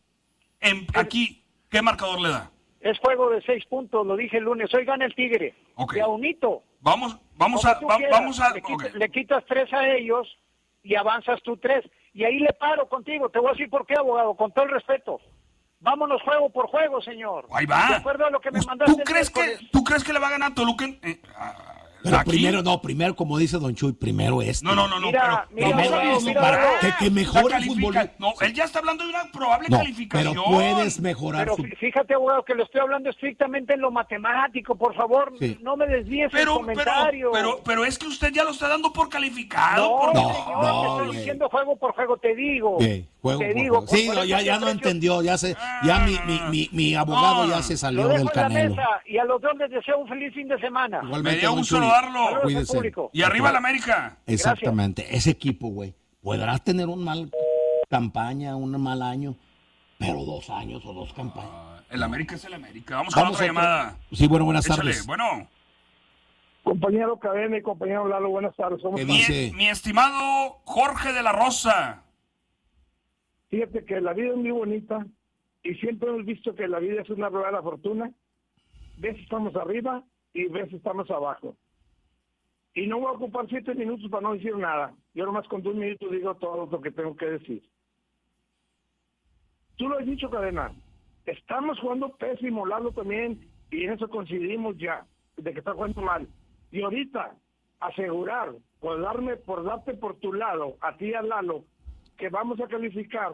Speaker 3: Aquí, ¿qué marcador le da?
Speaker 14: Es juego de 6 puntos, lo dije el lunes. Hoy gana el Tigre.
Speaker 3: Okay.
Speaker 14: De a unito.
Speaker 3: Vamos a...
Speaker 14: Le quitas 3 a ellos y avanzas tú 3. Y ahí le paro contigo. Te voy a decir por qué, abogado, con todo el respeto. Vámonos juego por juego, señor.
Speaker 3: Ahí va.
Speaker 14: De acuerdo a lo que me mandaste.
Speaker 3: ¿Tú crees que le va a ganar Toluca?
Speaker 2: Pero primero, como dice Don Chuy, primero esto.
Speaker 3: No.
Speaker 14: Mira,
Speaker 2: que mejore el fútbol.
Speaker 3: No, él ya está hablando de una probable calificación.
Speaker 2: Pero puedes mejorar.
Speaker 14: Pero fíjate, abogado, que lo estoy hablando estrictamente en lo matemático, por favor, no me desvíes el comentario.
Speaker 3: Pero es que usted ya lo está dando por calificado.
Speaker 14: No, te estoy diciendo juego por juego, te digo.
Speaker 2: Sí, ya no entendió, ya mi abogado ya se salió del canelo.
Speaker 14: Y a los dos les deseo un feliz fin de semana.
Speaker 3: Me dio gusto saludarlo. Y arriba la América.
Speaker 2: Exactamente. Gracias. Ese equipo, güey, podrás tener un mal campaña, un mal año, pero 2 años o 2 campañas.
Speaker 3: El América es el América. Vamos con otra llamada.
Speaker 2: Sí, bueno, buenas tardes.
Speaker 3: Bueno.
Speaker 1: Compañero Cadena y compañero Lalo, buenas tardes.
Speaker 3: Mi estimado Jorge de la Rosa.
Speaker 1: Fíjate que la vida es muy bonita y siempre hemos visto que la vida es una rueda de la fortuna. Veces estamos arriba y veces estamos abajo. Y no voy a ocupar 7 minutos para no decir nada. Yo nomás con 2 minutos digo todo lo que tengo que decir. Tú lo has dicho, Cadena. Estamos jugando pésimo, Lalo también, y en eso coincidimos ya, de que está jugando mal. Y ahorita, asegurar, por darte por tu lado, a ti y a Lalo, que vamos a calificar,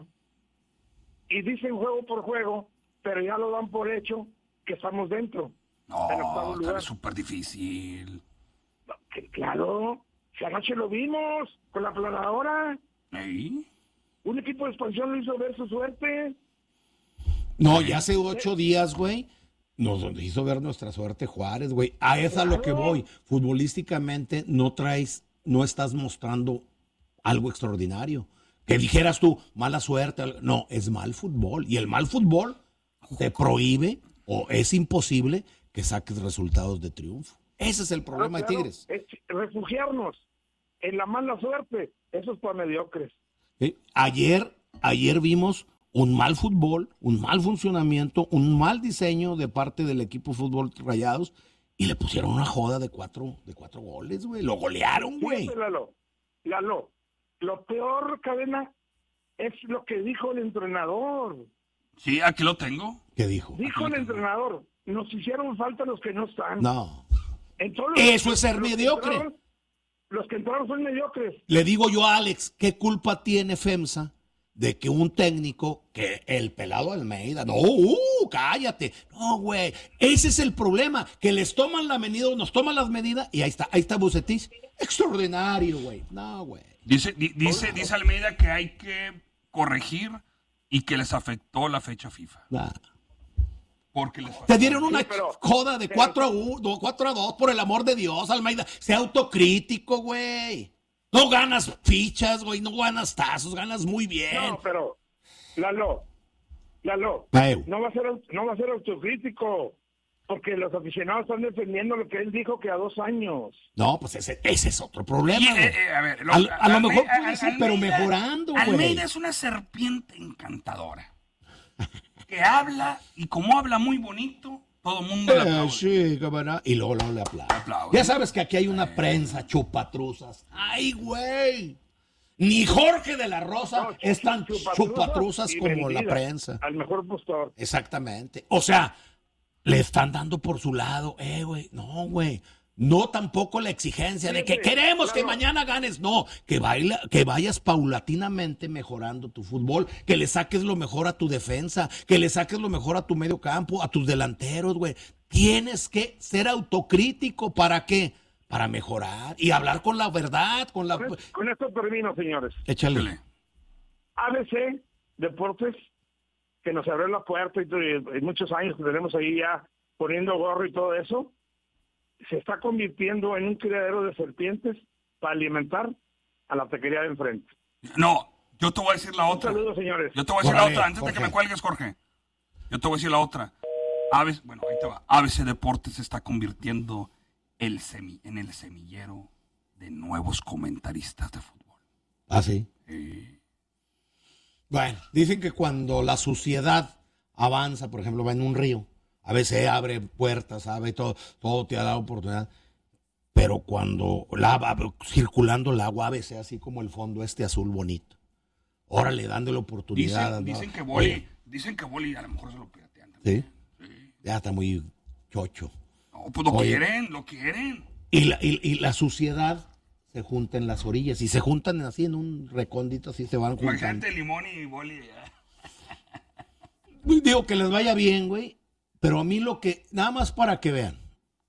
Speaker 1: y dicen juego por juego, pero ya lo dan por hecho que estamos dentro.
Speaker 3: No, está súper difícil.
Speaker 1: Claro, si anoche lo vimos con la planadora.
Speaker 3: ¿Sí?
Speaker 1: Un equipo de expansión lo hizo ver su suerte.
Speaker 2: No, ya hace 8 días, güey, nos hizo ver nuestra suerte Juárez, güey. A eso a lo que voy. Futbolísticamente no estás mostrando algo extraordinario. Que dijeras tú, mala suerte. No, es mal fútbol. Y el mal fútbol te prohíbe o es imposible que saques resultados de triunfo. Ese es el problema de Tigres.
Speaker 1: Es refugiarnos en la mala suerte. Eso es para mediocres.
Speaker 2: Ayer vimos un mal fútbol, un mal funcionamiento, un mal diseño de parte del equipo Fútbol Rayados y le pusieron una joda de 4 goles, güey. Lo golearon, güey.
Speaker 1: Lalo, lo peor, Cadena, es lo que dijo el entrenador.
Speaker 3: Sí, aquí lo tengo.
Speaker 2: ¿Qué dijo?
Speaker 1: Dijo el entrenador, nos hicieron falta los que no están.
Speaker 2: No. Eso es ser mediocre.
Speaker 1: Los que entraron son mediocres.
Speaker 2: Le digo yo a Alex, ¿qué culpa tiene FEMSA de que un técnico, que el pelado Almeida, cállate, no, güey, ese es el problema, que les toman la medida, nos toman las medidas, y ahí está Bucetich, extraordinario, güey, no, güey.
Speaker 3: Dice Almeida que hay que corregir y que les afectó la fecha FIFA. Porque te
Speaker 2: dieron una joda de 4-2, por el amor de Dios, Almeida, sea autocrítico, güey. No ganas fichas, güey, no ganas tazos, ganas muy bien.
Speaker 1: No, pero, Lalo, no va a ser autocrítico, porque los aficionados están defendiendo lo que él dijo que a 2 años.
Speaker 2: No, pues ese es otro problema. A lo mejor puede ser, pero mejorando, güey.
Speaker 3: Almeida es una serpiente encantadora, que habla, y como habla muy bonito, todo el mundo le aplaude.
Speaker 2: Sí, camarada. Y luego le aplaude. Ya sabes que aquí hay una prensa chupatruzas. ¡Ay, güey! Ni Jorge de la Rosa es tan chupatruzas como la prensa.
Speaker 1: Al mejor postor.
Speaker 2: Exactamente. O sea, le están dando por su lado. Güey. No, güey. No tampoco la exigencia de que queremos que mañana ganes. No, que vayas paulatinamente mejorando tu fútbol, que le saques lo mejor a tu defensa, que le saques lo mejor a tu medio campo, a tus delanteros, güey. Tienes que ser autocrítico. ¿Para qué? Para mejorar y hablar con la verdad. Con
Speaker 1: esto termino, señores.
Speaker 2: Échale.
Speaker 1: ABC Deportes, que nos abrió la puerta y muchos años que tenemos ahí ya poniendo gorro y todo eso, se está convirtiendo en un criadero de serpientes para alimentar a la taquería de enfrente.
Speaker 3: No, yo te voy a decir la otra.
Speaker 1: Saludos, señores.
Speaker 3: Yo te voy a decir la otra, antes de que me cuelgues, Jorge. Yo te voy a decir la otra. Ahí te va. ABC Deportes se está convirtiendo en el semillero de nuevos comentaristas de fútbol.
Speaker 2: ¿Ah, sí? Bueno, dicen que cuando la suciedad avanza, por ejemplo, va en un río, a veces abre puertas, sabe, todo te ha dado oportunidad. Pero cuando circulando el agua, a veces así como el fondo azul bonito. Órale, dándole oportunidad.
Speaker 3: Dicen que Boli Dicen que Boli a lo mejor se lo piratean.
Speaker 2: ¿Sí? Ya está muy chocho.
Speaker 3: No, pues lo quieren.
Speaker 2: Y la suciedad se junta en las orillas. Y se juntan así en un recóndito, así se van juntando.
Speaker 3: Imagínate Limón y Boli.
Speaker 2: Digo que les vaya bien, güey. Pero a mí nada más para que vean.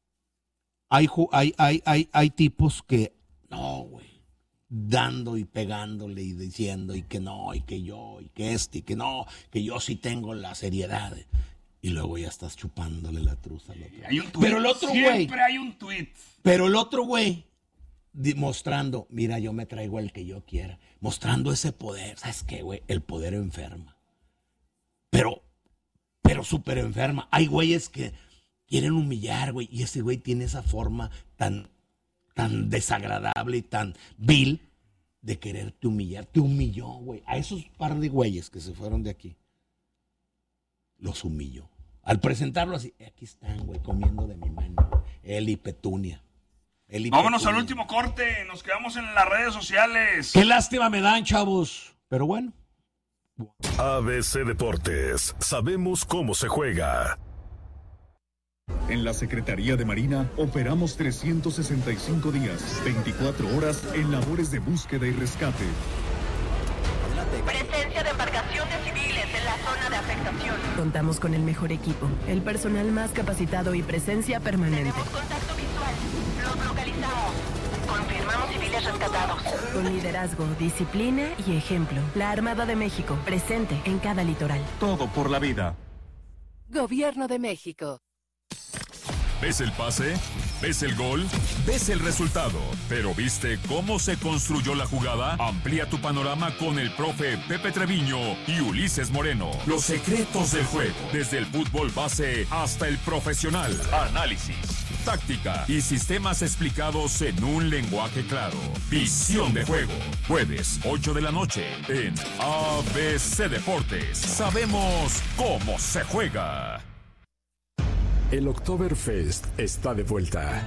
Speaker 2: Hay tipos que, no, güey, dando y pegándole y diciendo y que no, y que yo, y que y que no, que yo sí tengo la seriedad. Y luego ya estás chupándole la truza al otro.
Speaker 3: Hay un tuit.
Speaker 2: Pero el otro güey.
Speaker 3: Siempre hay un tuit.
Speaker 2: Pero el otro güey, mostrando, mira, yo me traigo el que yo quiera. Mostrando ese poder. ¿Sabes qué, güey? El poder enferma. Pero súper enferma. Hay güeyes que quieren humillar, güey. Y ese güey tiene esa forma tan desagradable y tan vil de quererte humillar. Te humilló, güey. A esos par de güeyes que se fueron de aquí, los humilló. Al presentarlo así, aquí están, güey, comiendo de mi mano. Él y Petunia.
Speaker 3: Vámonos al último corte. Nos quedamos en las redes sociales.
Speaker 2: Qué lástima me dan, chavos. Pero bueno.
Speaker 4: ABC Deportes. Sabemos cómo se juega.
Speaker 16: En la Secretaría de Marina operamos 365 días, 24 horas en labores de búsqueda y rescate.
Speaker 17: Presencia de embarcaciones civiles en la zona de afectación.
Speaker 18: Contamos con el mejor equipo, el personal más capacitado y presencia permanente.
Speaker 17: Tenemos contacto visual. Los localizamos. Confirmamos civiles rescatados.
Speaker 18: Con liderazgo, disciplina y ejemplo. La Armada de México, presente en cada litoral.
Speaker 16: Todo por la vida.
Speaker 15: Gobierno de México.
Speaker 7: ¿Ves el pase? ¿Ves el gol? ¿Ves el resultado? ¿Pero viste cómo se construyó la jugada? Amplía tu panorama con el profe Pepe Treviño y Ulises Moreno. Los secretos del juego, desde el fútbol base hasta el profesional. Análisis, táctica y sistemas explicados en un lenguaje claro. Visión de juego. Jueves, 8 de la noche en ABC Deportes. Sabemos cómo se juega.
Speaker 4: El Oktoberfest está de vuelta.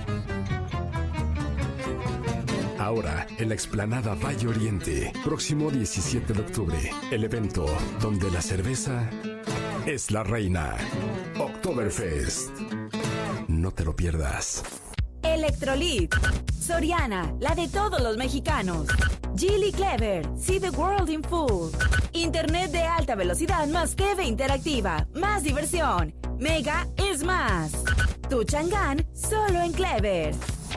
Speaker 4: Ahora, en la explanada Valle Oriente, próximo 17 de octubre, el evento donde la cerveza es la reina. Oktoberfest. No te lo pierdas.
Speaker 19: Electrolit. Soriana, la de todos los mexicanos. Geely Clever, see the world in full. Internet de alta velocidad más TV interactiva, más diversión. Mega es más. Tu Chang'an, solo en Clever.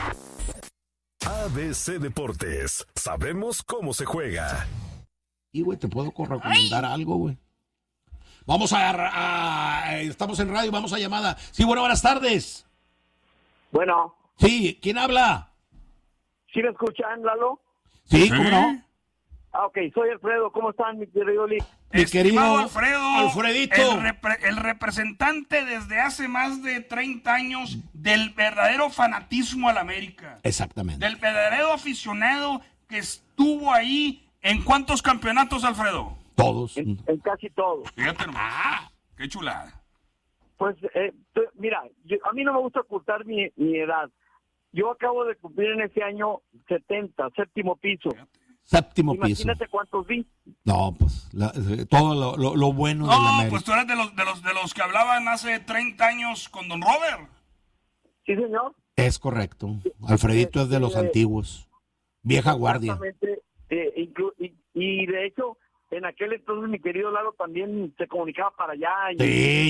Speaker 4: ABC Deportes. Sabemos cómo se juega.
Speaker 2: Y, güey, te puedo recomendar algo, güey. Vamos estamos en radio, vamos a llamada. Sí, bueno, buenas tardes.
Speaker 14: Bueno.
Speaker 2: Sí, ¿quién habla?
Speaker 14: ¿Sí me escuchan, Lalo?
Speaker 2: Sí, ¿cómo no?
Speaker 14: Ok, soy Alfredo. ¿Cómo están, mi querido Lee?
Speaker 2: Mi querido
Speaker 3: Alfredito, el representante desde hace más de 30 años del verdadero fanatismo al América.
Speaker 2: Exactamente.
Speaker 3: Del verdadero aficionado que estuvo ahí. ¿En cuántos campeonatos, Alfredo?
Speaker 2: Todos.
Speaker 14: En casi todos.
Speaker 3: Fíjate nomás. Qué chulada.
Speaker 14: Pues, mira, a mí no me gusta ocultar mi edad. Yo acabo de cumplir en este año 70, séptimo piso.
Speaker 2: Séptimo piso.
Speaker 14: Imagínate cuántos vi.
Speaker 2: No, pues todo lo bueno de la América.
Speaker 3: No, pues tú eres de los que hablaban hace 30 años con don Robert.
Speaker 14: Sí, señor.
Speaker 2: Es correcto. Alfredito es de los antiguos. Vieja guardia.
Speaker 14: Exactamente. Y de hecho, en aquel entonces mi querido Lalo también se comunicaba para allá.
Speaker 2: Sí,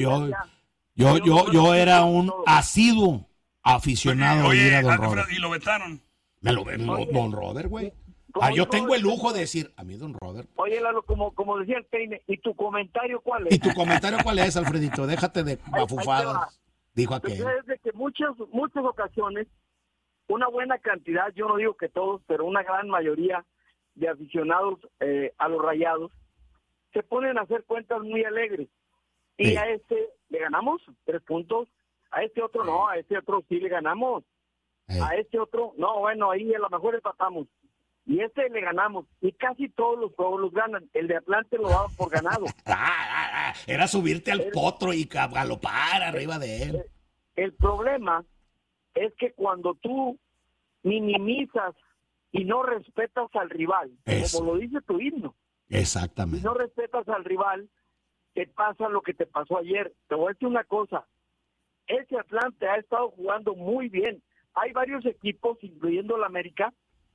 Speaker 2: yo era un asiduo aficionado de ir a don Robert.
Speaker 3: Y lo vetaron.
Speaker 2: Don Robert, güey. Yo tengo el lujo de decir, a mí don Robert.
Speaker 14: Oye, Lalo, como decía el Peine, ¿y tu comentario cuál es?
Speaker 2: ¿Y tu comentario cuál es, Alfredito? Déjate de bafufadas, dijo aquel.
Speaker 14: Es de que muchas ocasiones, una buena cantidad, yo no digo que todos, pero una gran mayoría de aficionados a los Rayados se ponen a hacer cuentas muy alegres. Y sí. A este le ganamos 3 puntos, a este otro no, a este otro sí le ganamos, a este otro, no, bueno, ahí a lo mejor empatamos. Y este le ganamos. Y casi todos los juegos los ganan. El de Atlante lo daban por ganado.
Speaker 2: Era subirte al potro y galopar arriba de él.
Speaker 14: El problema es que cuando tú minimizas y no respetas al rival, como lo dice tu himno.
Speaker 2: Exactamente.
Speaker 14: Si no respetas al rival, te pasa lo que te pasó ayer. Te voy a decir una cosa, ese Atlante ha estado jugando muy bien. Hay varios equipos, incluyendo la América,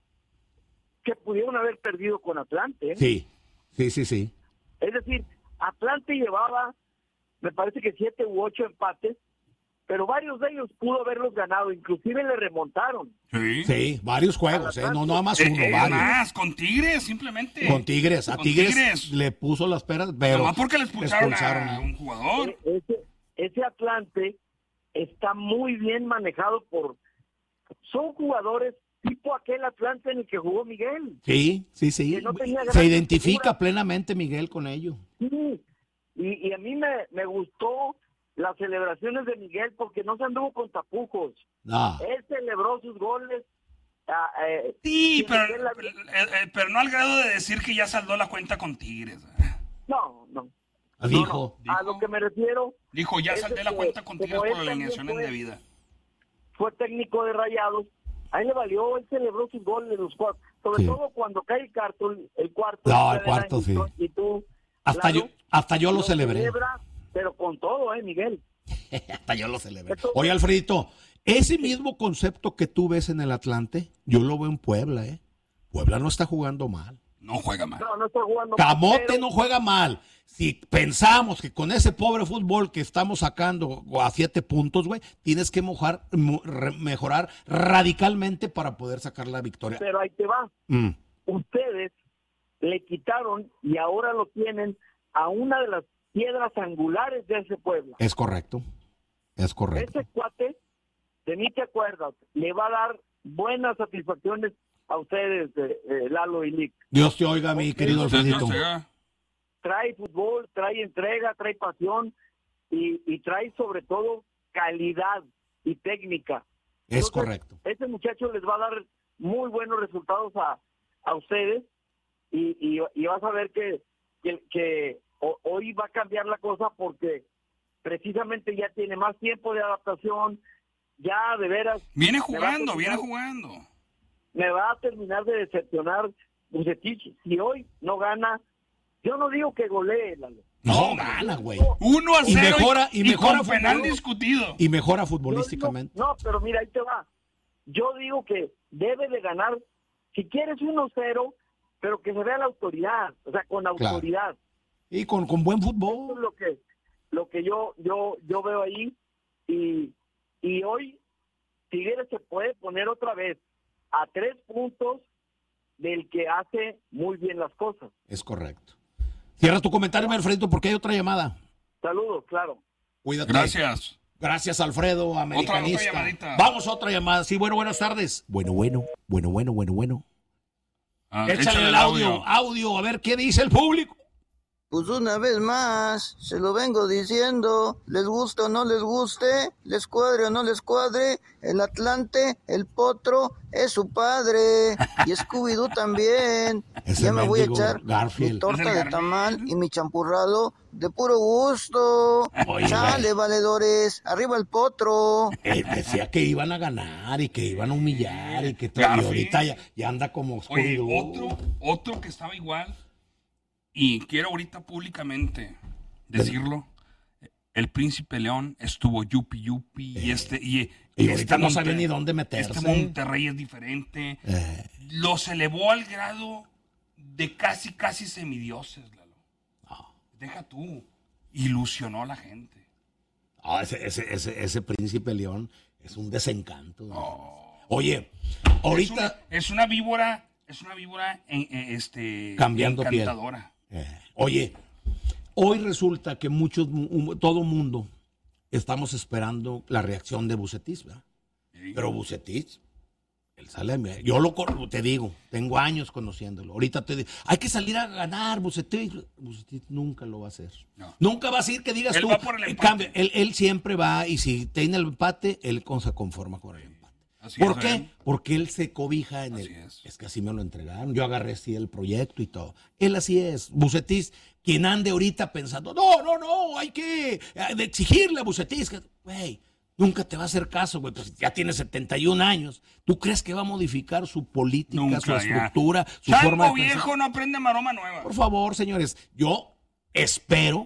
Speaker 14: que pudieron haber perdido con Atlante.
Speaker 2: Sí.
Speaker 14: Es decir, Atlante llevaba, me parece que 7 u 8 empates, pero varios de ellos pudo haberlos ganado, inclusive le remontaron.
Speaker 2: Sí, varios juegos, no nada más uno, varios.
Speaker 3: Más, con Tigres, simplemente.
Speaker 2: Con Tigres, a Tigres le puso las peras, pero
Speaker 3: no porque le expulsaron a un jugador.
Speaker 14: Ese Atlante está muy bien manejado son jugadores tipo aquel Atlante en el que jugó Miguel.
Speaker 2: Sí.
Speaker 14: No
Speaker 2: se identifica plenamente Miguel con ello.
Speaker 14: Sí, y a mí me gustó las celebraciones de Miguel porque no se anduvo con tapujos.
Speaker 2: No.
Speaker 14: Él celebró sus goles.
Speaker 3: Sí, pero no al grado de decir que ya saldó la cuenta con Tigres.
Speaker 14: No.
Speaker 2: Dijo.
Speaker 14: A lo que me refiero.
Speaker 3: Dijo, ya saldé la cuenta con Tigres por alineaciones de vida.
Speaker 14: Fue técnico de Rayados. A él le valió, él celebró sus goles de los 4. Sobre todo cuando cae el cuarto.
Speaker 2: No, el cuarto sí.
Speaker 14: Y tú,
Speaker 2: hasta yo lo celebré.
Speaker 14: Celebra, pero con todo, Miguel.
Speaker 2: Hasta yo lo celebré. Oye, Alfredito, ese mismo concepto que tú ves en el Atlante, yo lo veo en Puebla, Puebla no está jugando mal.
Speaker 3: No juega mal.
Speaker 14: No está jugando
Speaker 2: Camote
Speaker 14: mal. Pero
Speaker 2: no juega mal. Si pensamos que con ese pobre fútbol que estamos sacando a 7 puntos, güey, tienes que mejorar radicalmente para poder sacar la victoria.
Speaker 14: Pero ahí te va. Ustedes le quitaron y ahora lo tienen a una de las piedras angulares de ese pueblo.
Speaker 2: Es correcto.
Speaker 14: Ese cuate, de mí te acuerdas, le va a dar buenas satisfacciones a ustedes, Lalo y Lick.
Speaker 2: Dios te oiga, mi querido Alfredito.
Speaker 14: Trae fútbol, trae entrega, trae pasión y trae sobre todo calidad y técnica.
Speaker 2: Es
Speaker 14: Entonces,
Speaker 2: correcto.
Speaker 14: Ese muchacho les va a dar muy buenos resultados a ustedes y vas a ver que hoy va a cambiar la cosa porque precisamente ya tiene más tiempo de adaptación, ya de veras.
Speaker 3: Viene jugando.
Speaker 14: Me va a terminar de decepcionar Bucetich. Si hoy no gana, yo no digo que golee, Lalo.
Speaker 2: No gana, güey.
Speaker 3: 1-0
Speaker 2: y mejora
Speaker 3: con penal discutido.
Speaker 2: Y mejora futbolísticamente.
Speaker 14: No, pero mira, ahí te va. Yo digo que debe de ganar, si quieres 1-0, pero que se vea la autoridad, o sea, con autoridad.
Speaker 2: Y con buen fútbol.
Speaker 14: Eso es lo que yo veo ahí. Y hoy Tigres se puede poner otra vez a 3 puntos del que hace muy bien las cosas.
Speaker 2: Es correcto. Cierra tu comentario, Alfredo, porque hay otra llamada.
Speaker 14: Saludos, claro.
Speaker 2: Cuídate. Gracias, Alfredo, americanista.
Speaker 3: Otra llamadita.
Speaker 2: Vamos a otra llamada. Sí, buenas tardes. Bueno. Échale el audio, a ver qué dice el público.
Speaker 20: Pues una vez más, se lo vengo diciendo, les guste o no les guste, les cuadre o no les cuadre, el Atlante, el Potro, es su padre, y Scooby-Doo también. Ya me voy a echar mi torta de tamal y mi champurrado de puro gusto. Chale, valedores, arriba el Potro.
Speaker 2: Decía que iban a ganar y que iban a humillar y que todo, y ahorita ya anda como Scooby-Doo.
Speaker 3: Oye, otro que estaba igual. Y quiero ahorita públicamente decirlo, el Príncipe León estuvo yupi y
Speaker 2: ahorita no sabe ni dónde meterse.
Speaker 3: Este Monterrey es diferente. Los elevó al grado de casi semidioses, Lalo. Deja tú, ilusionó a la gente.
Speaker 2: Ese Príncipe León es un desencanto. Oye, ahorita
Speaker 3: es una víbora
Speaker 2: cambiando
Speaker 3: encantadora.
Speaker 2: Piel. Oye, hoy resulta que todo mundo estamos esperando la reacción de Bucetich, ¿verdad? Sí. Pero Bucetich, él sale, yo te digo, tengo años conociéndolo. Ahorita te digo, hay que salir a ganar, Bucetich nunca lo va a hacer. No. Nunca va a decir que digas
Speaker 3: él
Speaker 2: tú.
Speaker 3: Va por el empate.
Speaker 2: Cambio, él siempre va y si tiene el empate, él se conforma con el empate. ¿Por qué? Porque él se cobija en es que así me lo entregaron. Yo agarré así el proyecto y todo. Él así es. Bucetich, quien ande ahorita pensando, no, hay que exigirle a Bucetich. Güey, nunca te va a hacer caso, güey. Pues ya tiene 71 años. ¿Tú crees que va a modificar su política, su estructura, su forma de pensar?
Speaker 3: Viejo no aprende maroma nueva.
Speaker 2: Por favor, señores, yo espero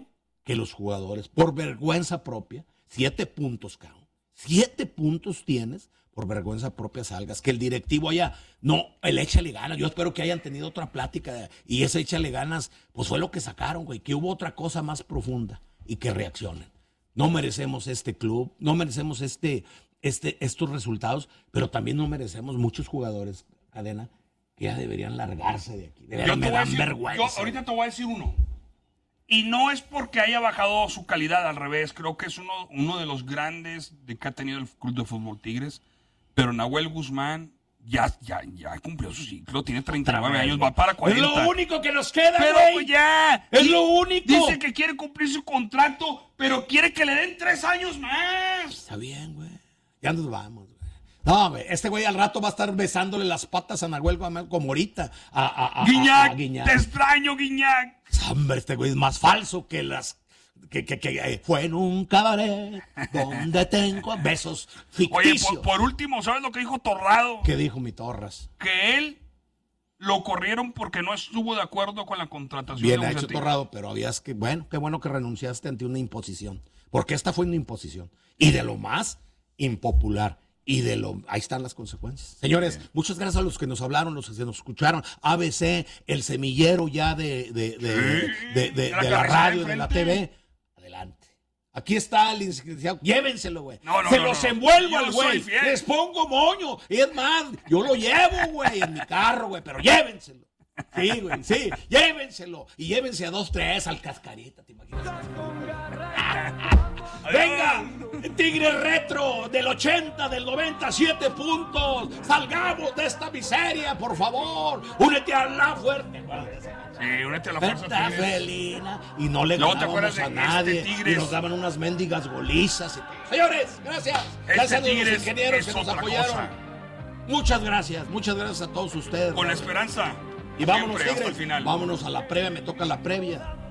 Speaker 2: que los jugadores, por vergüenza propia, 7 puntos, cabrón. 7 puntos tienes, por vergüenza propia salgas. Que el directivo el échale ganas. Yo espero que hayan tenido otra plática y ese échale ganas, pues fue lo que sacaron, güey. Que hubo otra cosa más profunda y que reaccionen. No merecemos este club, no merecemos estos resultados, pero también no merecemos muchos jugadores, Cadena, que ya deberían largarse de aquí. Me dan vergüenza.
Speaker 3: Yo ahorita te voy a decir uno. Y no es porque haya bajado su calidad, al revés. Creo que es uno de los grandes que ha tenido el Club de Fútbol Tigres. Pero Nahuel Guzmán ya cumplió su ciclo. Tiene 39 años, va para 40.
Speaker 2: Es lo único que nos queda,
Speaker 3: pero
Speaker 2: güey.
Speaker 3: Ya.
Speaker 2: Es lo único.
Speaker 3: Dice que quiere cumplir su contrato, pero quiere que le den 3 años más.
Speaker 2: Está bien, güey. Ya nos vamos, güey. No, güey, este güey al rato va a estar besándole las patas a Nahuel como ahorita a
Speaker 3: Guiñac,
Speaker 2: Guiñac.
Speaker 3: Te extraño, Guiñac.
Speaker 2: Hombre, este güey es más falso que que fue en un cabaret donde tengo besos ficticios.
Speaker 3: Oye, por último, ¿sabes lo que dijo Torrado?
Speaker 2: ¿Qué dijo mi Torras?
Speaker 3: Que él lo corrieron porque no estuvo de acuerdo con la contratación.
Speaker 2: Bien hecho, Torrado, pero qué bueno que renunciaste ante una imposición. Porque esta fue una imposición. Y de lo más impopular. Ahí están las consecuencias. Señores, muchas gracias a los que nos hablaron, los que nos escucharon. ABC, el semillero ya de la radio, de la TV. Adelante. Aquí está el licenciado. Llévenselo, güey. Se los envuelvo al güey. Les pongo moño. Y es más, yo lo llevo, güey, en mi carro, güey. Pero llévenselo. Sí, güey, sí. Llévenselo. Y llévense a 2, 3 al Cascarita, ¿te imaginas? Venga, Tigre Retro del 80, del 90, 7 puntos. Salgamos de esta miseria, por favor. Únete a la fuerte.
Speaker 3: Sí, únete a la fuerza
Speaker 2: felina. Y no le ganábamos a nadie. Y nos daban unas mendigas golizas. Señores, gracias. Gracias a los ingenieros que nos apoyaron. Muchas gracias a todos ustedes.
Speaker 3: Con la esperanza.
Speaker 2: Y vámonos, Tigres. Vámonos a la previa, me toca la previa.